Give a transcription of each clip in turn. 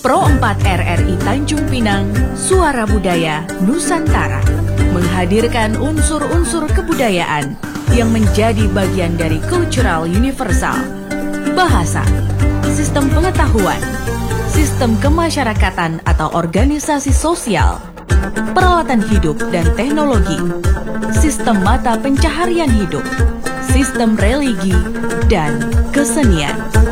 Pro 4 RRI Tanjung Pinang, Suara Budaya Nusantara, menghadirkan unsur-unsur kebudayaan yang menjadi bagian dari cultural universal. Bahasa, sistem pengetahuan, sistem kemasyarakatan atau organisasi sosial, peralatan hidup dan teknologi, sistem mata pencaharian hidup, sistem religi, dan kesenian.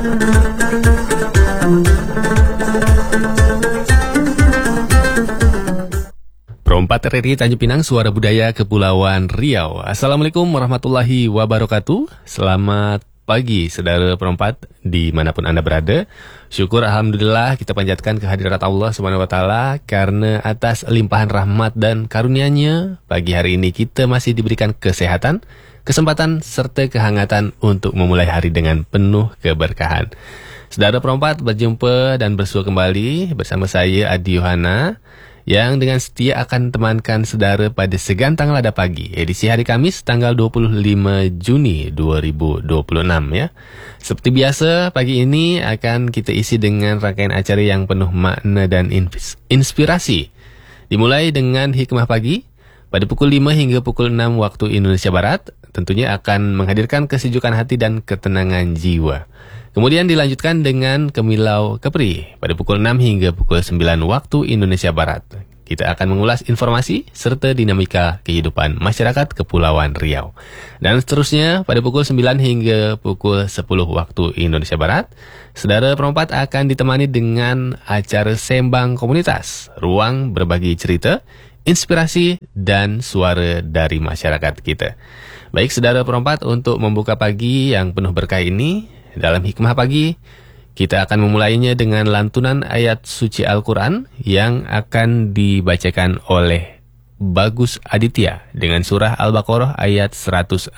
Pro 4 RRI Tanjung Pinang, Suara Budaya Kepulauan Riau. Assalamualaikum warahmatullahi wabarakatuh. Selamat pagi saudara Pro 4 dimanapun Anda berada. Syukur alhamdulillah kita panjatkan kehadirat Allah SWT karena atas limpahan rahmat dan karunia-Nya pagi hari ini kita masih diberikan kesehatan, kesempatan serta kehangatan untuk memulai hari dengan penuh keberkahan. Saudara Pro 4 berjumpa dan bersua kembali bersama saya Adi Yohana yang dengan setia akan temankan saudara pada Segantang Lada Pagi, edisi hari Kamis tanggal 25 Juni 2026 ya. Seperti biasa, pagi ini akan kita isi dengan rangkaian acara yang penuh makna dan inspirasi. Dimulai dengan Hikmah Pagi pada pukul 5 hingga pukul 6 waktu Indonesia Barat, tentunya akan menghadirkan kesejukan hati dan ketenangan jiwa. Kemudian dilanjutkan dengan Kemilau Kepri pada pukul 6 hingga pukul 9 waktu Indonesia Barat. Kita akan mengulas informasi serta dinamika kehidupan masyarakat Kepulauan Riau. Dan seterusnya pada pukul 9 hingga pukul 10 waktu Indonesia Barat, saudara Pro 4 akan ditemani dengan acara Sembang Komunitas, ruang berbagi cerita, inspirasi, dan suara dari masyarakat kita. Baik saudara Pro 4, untuk membuka pagi yang penuh berkah ini, dalam Hikmah Pagi, kita akan memulainya dengan lantunan ayat suci Al-Quran yang akan dibacakan oleh Bagus Aditya dengan surah Al-Baqarah ayat 168.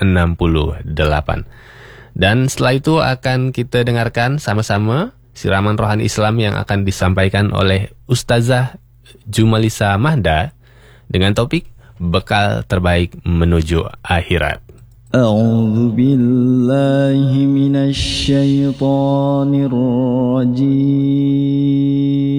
Dan setelah itu akan kita dengarkan sama-sama siraman rohani Islam yang akan disampaikan oleh Ustazah Jumalisa Mahda dengan topik Bekal Terbaik Menuju Akhirat. أعوذ بالله من الشيطان الرجيم